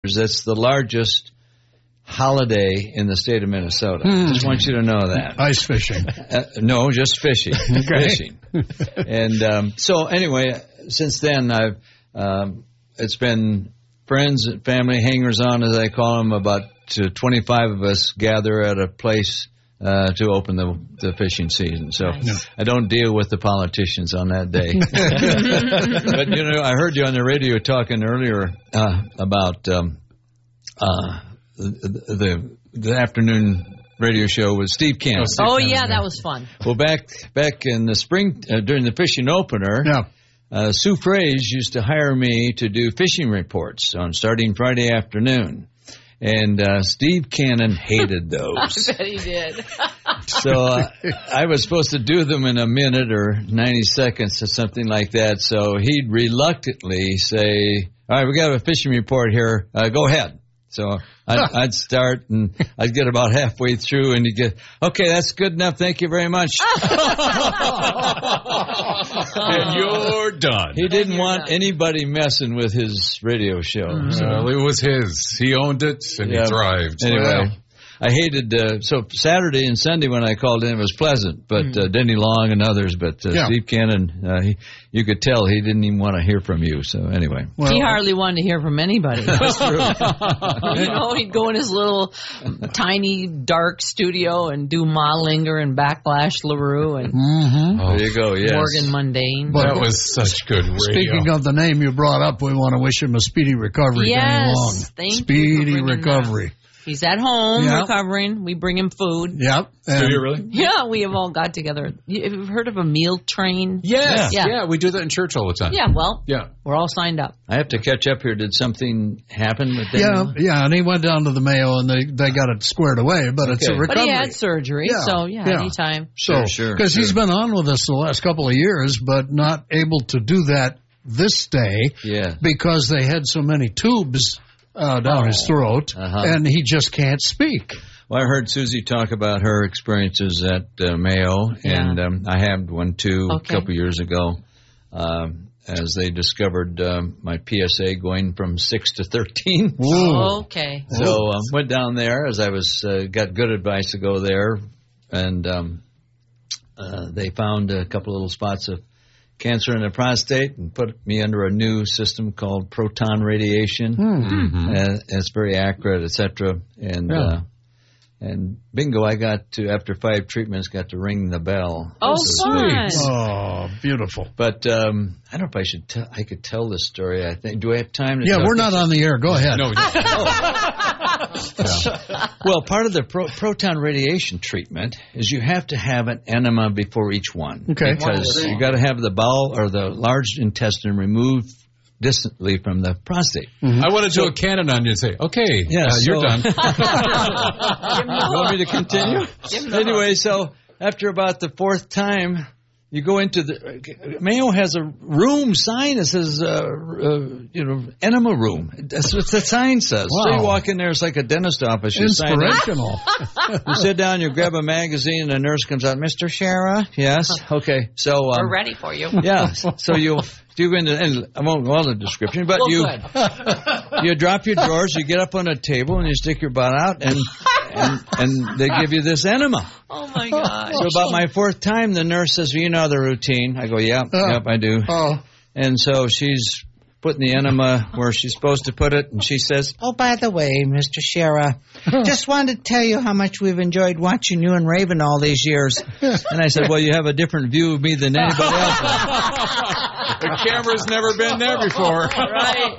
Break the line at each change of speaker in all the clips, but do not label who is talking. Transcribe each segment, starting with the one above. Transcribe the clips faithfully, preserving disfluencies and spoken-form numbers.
That's the largest holiday in the state of Minnesota. Hmm. Just want you to know that.
Ice fishing.
Uh, no, just fishing.
Okay.
Fishing. And um, so anyway, since then, I've um, it's been friends, family, hangers-on, as I call them. About uh, twenty-five of us gather at a place uh, to open the, the fishing season. So nice. I don't deal with the politicians on that day. But, you know, I heard you on the radio talking earlier uh, about um, uh, the, the the afternoon radio show with Steve Cannon.
Oh, Steve oh Cannon, yeah, yeah, that was fun.
Well, back back in the spring, uh, during the fishing opener,
yeah.
uh, Sue Fraze used to hire me to do fishing reports on starting Friday afternoon. And uh, Steve Cannon hated those.
I bet he did.
So uh, I was supposed to do them in a minute or ninety seconds or something like that. So he'd reluctantly say, all right, we got a fishing report here. Uh, go ahead. So I'd, I'd start, and I'd get about halfway through, and he'd get, okay, that's good enough. Thank you very much.
And you're done.
He didn't
you're
want
done.
anybody messing with his radio show.
Mm-hmm.
So.
Well, it was his. He owned it, and
Yeah.
he thrived.
Anyway.
Well.
I hated, uh, so Saturday and Sunday when I called in, it was pleasant, but mm. uh, Denny Long and others, but uh,
yeah.
Steve Cannon, uh, he, you could tell he didn't even want to hear from you, so anyway.
Well, he hardly wanted to hear from anybody.
That's true.
You know, he'd go in his little tiny, dark studio and do Mollinger and Backlash LaRue and
mm-hmm.
oh. There you go, yes.
Morgan Mundane.
But
that was such good radio.
Speaking of the name you brought up, we want to wish him a speedy recovery.
Yes,
Danny Long.
thank
speedy
you for
recovery.
That. He's at home
yep.
recovering. We bring him food.
Yep.
And do you really?
Yeah, we have all got together. You, have you heard of a meal train?
Yes.
Yeah.
yeah, we do that in church all the time.
Yeah, well,
yeah.
we're all signed up.
I have to catch up here. Did something happen with Danny?
Yeah, yeah, and he went down to the Mayo, and they, they got it squared away, but okay. it's a recovery.
But he had surgery,
yeah.
so yeah,
yeah.
anytime.
So,
sure, sure.
Because
sure.
he's been on with us the last couple of years, but not able to do that this day
yeah.
because they had so many tubes uh, down
oh.
his throat,
uh-huh.
and he just can't speak.
Well, I heard Susie talk about her experiences at uh, Mayo,
yeah.
and um, I had one too
okay.
a couple years ago, um, as they discovered um, my P S A going from six to thirteen.
Ooh. Okay.
So um, went down there as I was uh, got good advice to go there, and um, uh, they found a couple of little spots of cancer in the prostate and put me under a new system called proton radiation.
Mm-hmm.
And it's very accurate, et cetera. And
yeah.
uh, and bingo, I got to, after five treatments, got to ring the bell.
Oh, fun.
Oh, beautiful.
But um, I don't know if I should tell, I could tell this story, I think. Do I have time to
Yeah,
tell
we're not
this?
on the air. Go ahead.
No, no.
yeah. Well, part of the pro- proton radiation treatment is you have to have an enema before each one.
Okay.
Because you got to have the bowel or the large intestine removed distantly from the prostate.
Mm-hmm. I want to do a cannon on you and say, okay,
yeah,
uh,
so,
you're done.
You want me to continue? Anyway, so after about the fourth time, you go into the Mayo has a room sign that says, uh, uh, you know, enema room. That's what the sign says.
Wow.
So you walk in there, it's like a dentist office. You sign in.
Inspirational.
You sit down, you grab a magazine, and a nurse comes out. Mister Shara? Yes. Okay. So um,
we're ready for you.
Yeah. So you you go into, and I won't go all the description, but
well,
you
good.
you drop your drawers, you get up on a table, and you stick your butt out, and and, and they give you this enema.
Oh my gosh.
So about my fourth time, the nurse says, well, you know the routine. I go, yep,
Oh.
yep, I do.
Oh.
And so she's putting the enema where she's supposed to put it, and she says, oh, by the way, Mister Shara, just wanted to tell you how much we've enjoyed watching you and Raven all these years. And I said, well, you have a different view of me than anybody else.
The camera's never been there before.
Right.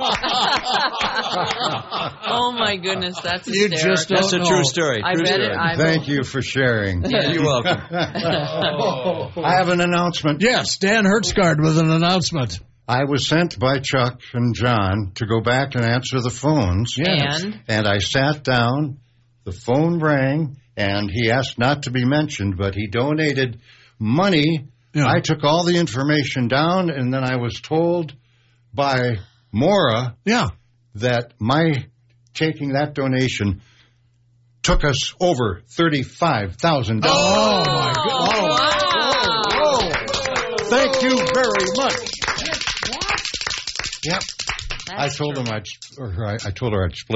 Oh, my goodness. That's
You
hysterical.
just
That's a
don't
true
know.
story.
I
True
read
story.
it. I
Thank you for sharing.
Yeah, you're welcome.
I have an announcement.
Yes, Dan Hertzgaard with an announcement.
I was sent by Chuck and John to go back and answer the phones.
Yes. And?
And I sat down, the phone rang, and he asked not to be mentioned, but he donated money.
Yeah.
I took all the information down, and then I was told by Maura
Yeah.
that my taking that donation took us over thirty-five thousand dollars.
Oh, my God.
Oh, wow.
Thank you very much. Yep.
That's
I told
true.
him I'd, or I, I told her I'd split